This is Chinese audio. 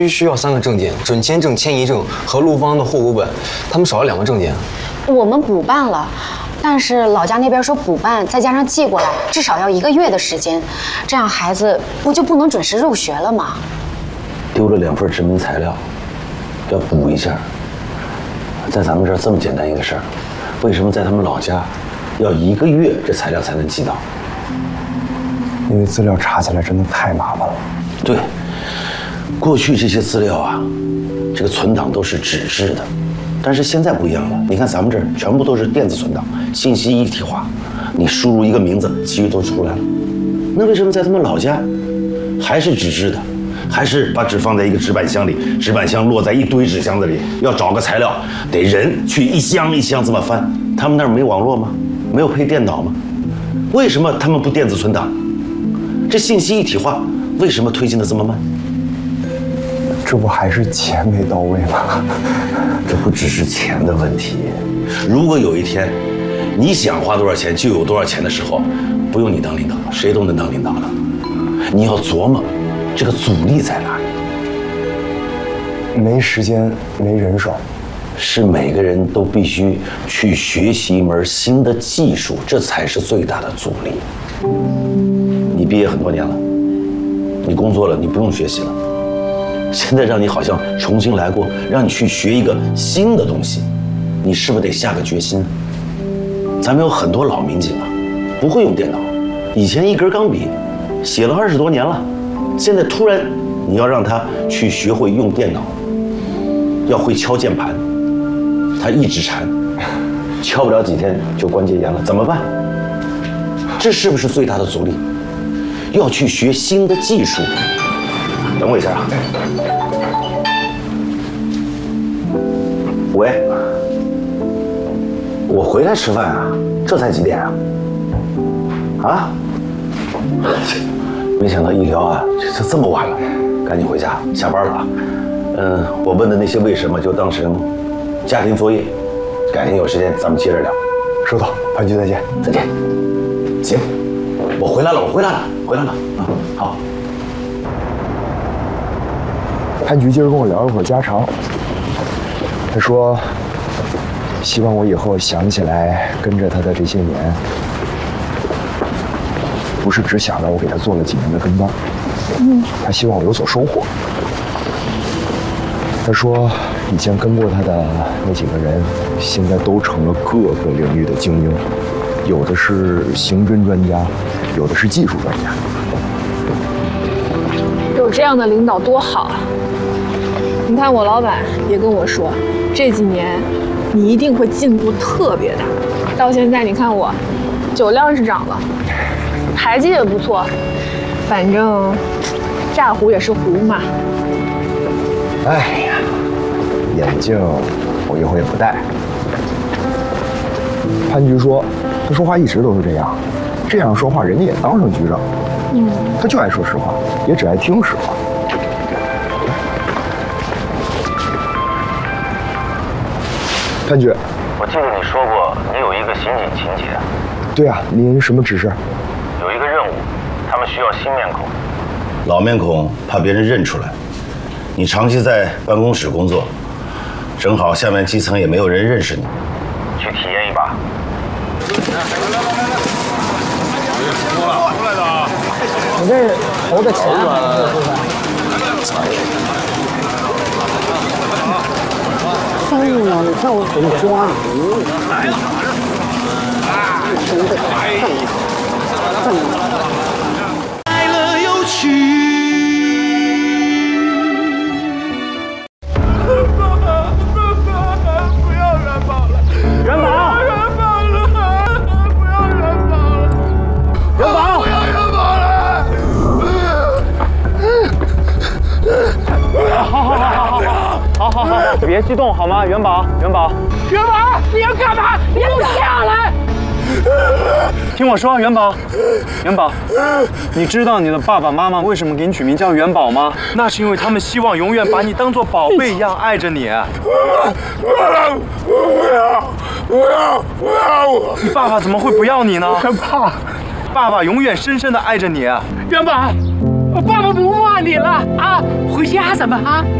需要3个证件：准签证、迁移证和陆方的户口本。他们少了2个证件。 我们补办了，但是老家那边说补办再加上寄过来，至少要1个月的时间，这样孩子不能准时入学了吗？ 丢了2份证明材料，要补一下。在咱们这儿这么简单一个事儿，为什么在他们老家要1个月这材料才能寄到？ 因为资料查起来真的太麻烦了。 对，过去这些资料啊，这个存档都是纸质的，但是现在不一样了。你看咱们这儿全部都是电子存档，信息一体化，你输入一个名字，其余都出来了。那为什么在他们老家还是纸质的？还是把纸放在一个纸板箱里，纸板箱落在一堆纸箱子里，要找个材料，得人去一箱一箱这么翻。他们那儿没网络吗？没有配电脑吗？为什么他们不电子存档？这信息一体化为什么推进的这么慢？ 这不还是钱没到位吗？ 这不只是钱的问题。如果有一天你想花多少钱就有多少钱的时候，不用你当领导了，谁都能当领导了。你要琢磨这个阻力在哪里。 没时间，没人手， 是每个人都必须去学习一门新的技术，这才是最大的阻力。你毕业很多年了，你工作了，你不用学习了。现在让你好像重新来过，让你去学一个新的东西，你是不是得下个决心？咱们有很多老民警啊，不会用电脑，以前一根钢笔写了20多年了，现在突然你要让他去学会用电脑，要会敲键盘，他一指禅，敲不了几天就关节炎了，怎么办？这是不是最大的阻力？要去学新的技术。等我一下啊。喂，我回来吃饭啊，这才几点啊？啊？没想到一聊啊，这么晚了，赶紧回家，下班了啊。我问的那些为什么就当成家庭作业，改天有时间咱们接着聊。 收到，潘局再见。 再见。行，我回来了，回来了啊，好。 潘局今儿跟我聊了会儿家常，他说希望我以后想起来跟着他的这些年，不是只想着我给他做了几年的跟班，他希望我有所收获。他说以前跟过他的那几个人，现在都成了各个领域的精英，有的是刑侦专家，有的是技术专家。 有这样的领导多好啊！你看我老板也跟我说，这几年你一定会进步特别大。到现在你看我，酒量是涨了，牌技也不错，反正炸糊也是糊嘛。 哎呀，眼镜我以后也不戴。潘局说，他说话一直都是这样，这样说话人家也当上局长。他就爱说实话，也只爱听实话。潘局， 我记得你说过你有一个刑警情节。 对啊，您什么指示？ 有一个任务，他们需要新面孔，老面孔怕别人认出来。你长期在办公室工作，正好下面基层也没有人认识你，去体验一把。 你这是投的钱啊！哎呀，你看我怎么抓你！ 来了又去。不要元宝了！元宝！元宝了！不要元宝了！元宝！不要元宝了！ 好，别激动好吗？元宝，元宝， 你要干嘛？你给我下来！ 听我说，元宝，你知道你的爸爸妈妈为什么给你取名叫元宝吗？那是因为他们希望永远把你当作宝贝一样爱着你。不要我！你爸爸怎么会不要你呢？爸爸永远深深的爱着你。 元宝， 爸爸不骂你了啊，回家咱们啊。